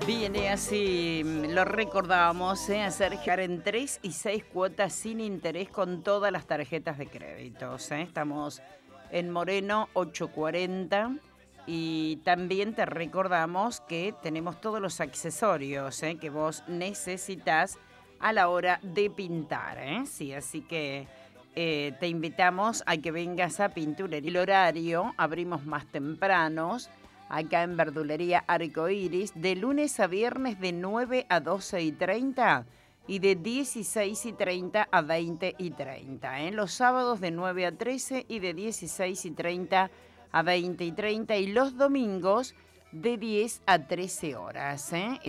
Viene así, lo recordábamos, hacer en 3 y 6 cuotas sin interés con todas las tarjetas de créditos. Estamos en Moreno 840 y también te recordamos que tenemos todos los accesorios que vos necesitas a la hora de pintar. Sí, así que te invitamos a que vengas a Pinturería. El horario, abrimos más tempranos. Acá en Verdulería Arcoiris, de lunes a viernes de 9 a 12:30 y de 16:30 a 20:30. Los sábados de 9 a 13 y de 16:30 a 20:30 y los domingos de 10 a 13 horas.